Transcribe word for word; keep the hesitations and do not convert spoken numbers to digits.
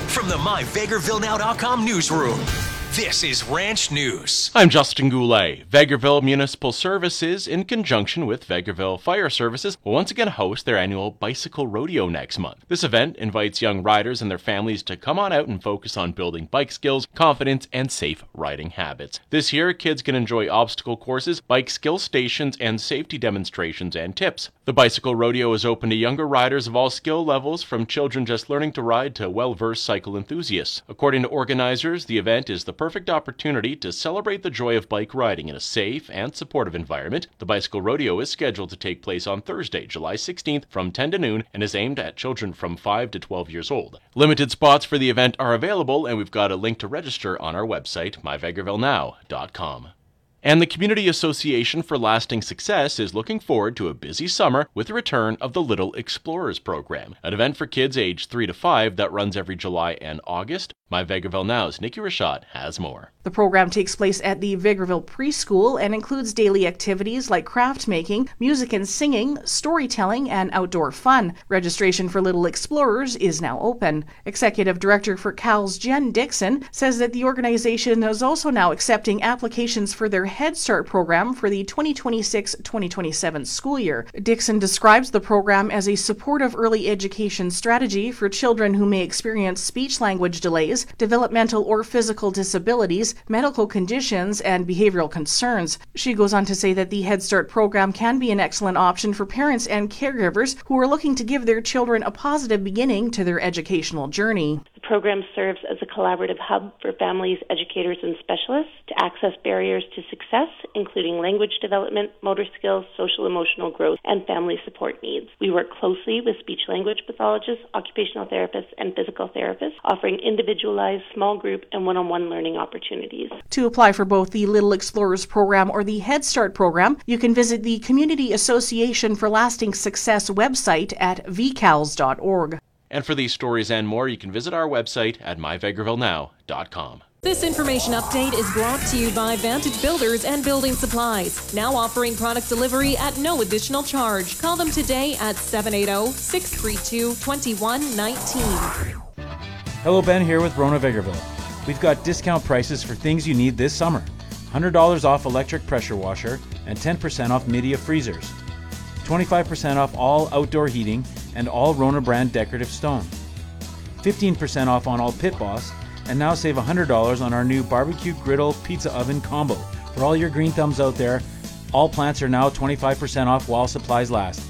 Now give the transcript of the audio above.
from the my vegreville now dot com newsroom, this is Ranch News. I'm Justin Goulet. Vegreville Municipal Services, in conjunction with Vegreville Fire Services, will once again host their annual Bicycle Rodeo next month. This event invites young riders and their families to come on out and focus on building bike skills, confidence, and safe riding habits. This year, kids can enjoy obstacle courses, bike skill stations, and safety demonstrations and tips. The Bicycle Rodeo is open to younger riders of all skill levels, from children just learning to ride to well-versed cycle enthusiasts. According to organizers, the event is the perfect opportunity to celebrate the joy of bike riding in a safe and supportive environment. The Bicycle Rodeo is scheduled to take place on Thursday, July sixteenth from ten to noon and is aimed at children from five to twelve years old. Limited spots for the event are available, and we've got a link to register on our website, my vegreville now dot com. And the Community Association for Lasting Success is looking forward to a busy summer with the return of the Little Explorers program, an event for kids aged three to five that runs every July and August. My Vegreville Now's Nikki Rashad has more. The program takes place at the Vegreville Preschool and includes daily activities like craft making, music and singing, storytelling, and outdoor fun. Registration for Little Explorers is now open. Executive Director for C A L's Jen Dixon says that the organization is also now accepting applications for their Head Start program for the twenty twenty-six twenty twenty-seven school year. Dixon describes the program as a supportive early education strategy for children who may experience speech-language delays, developmental or physical disabilities, medical conditions, and behavioral concerns. She goes on to say that the Head Start program can be an excellent option for parents and caregivers who are looking to give their children a positive beginning to their educational journey. The program serves as a collaborative hub for families, educators, and specialists to access barriers to success, including language development, motor skills, social emotional growth, and family support needs. We work closely with speech-language pathologists, occupational therapists, and physical therapists, offering individualized, small group, and one-on-one learning opportunities. To apply for both the Little Explorers program or the Head Start program, you can visit the Community Association for Lasting Success website at v c a l s dot org. And for these stories and more, you can visit our website at my vegreville now dot com. This information update is brought to you by Vantage Builders and Building Supplies, now offering product delivery at no additional charge. Call them today at seven eight zero, six three two, two one one nine. Hello, Ben here with Rona Vegreville. We've got discount prices for things you need this summer. one hundred dollars off electric pressure washer and ten percent off media freezers. twenty-five percent off all outdoor heating and all Rona brand decorative stone. fifteen percent off on all Pit Boss, and now save one hundred dollars on our new barbecue griddle pizza oven combo. For all your green thumbs out there, all plants are now twenty-five percent off while supplies last.